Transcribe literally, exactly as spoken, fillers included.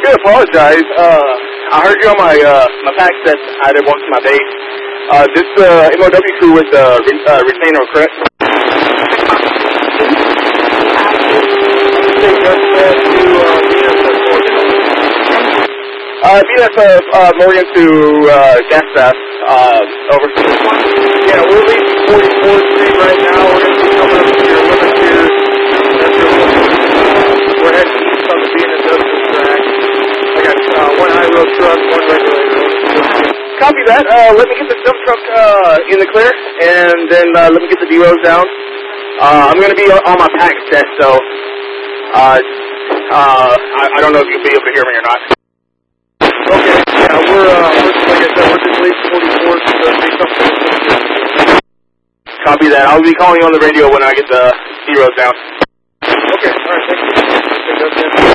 do apologize. Uh, I heard you on my uh, my pack set. I did one to my base. Uh, this uh, M O W crew with the uh, re uh, retainer, correct? Uh, B F F uh, Morgan to uh, gas staff. Uh, over. Yeah, we're leaving forty-fourth Street right now. We're going to be coming up to your limit here. We're heading east on the B and W track. I got uh, one high road truck, one regular road. Copy that. Uh, let me get the dump truck uh, in the clear, and then uh, let me get the D-Rose down. Uh, I'm going to be on my pack set, so uh, uh, I, I don't know if you'll be able to hear me or not. Okay, yeah, we're, uh, we're like I said, we're just leaving forty-fourth, so there'll be something. Copy that. I'll be calling you on the radio when I get the D-Rose down. Okay, all right, thank you.